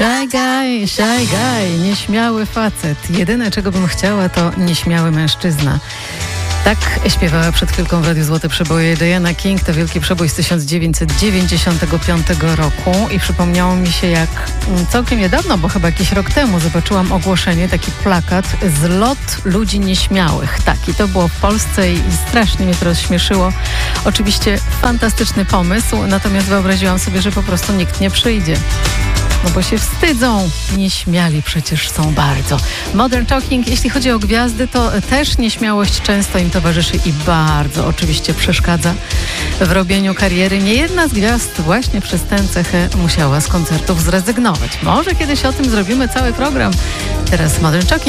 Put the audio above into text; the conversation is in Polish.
Shy guy, nieśmiały facet. Jedyne, czego bym chciała, to nieśmiały mężczyzna. Tak śpiewała przed chwilką w Radiu Złote Przeboje Diana King. To wielki przebój z 1995 roku i przypomniało mi się, jak całkiem niedawno, bo chyba jakiś rok temu, zobaczyłam ogłoszenie, taki plakat Zlot ludzi nieśmiałych. Tak, i to było w Polsce i strasznie mnie to rozśmieszyło. Oczywiście fantastyczny pomysł, natomiast wyobraziłam sobie, że po prostu nikt nie przyjdzie. No bo się wstydzą. Nieśmiali przecież są bardzo. Modern Talking, jeśli chodzi o gwiazdy, to też nieśmiałość często im towarzyszy i bardzo oczywiście przeszkadza w robieniu kariery. Niejedna z gwiazd właśnie przez tę cechę musiała z koncertów zrezygnować. Może kiedyś o tym zrobimy cały program. Teraz Modern Talking.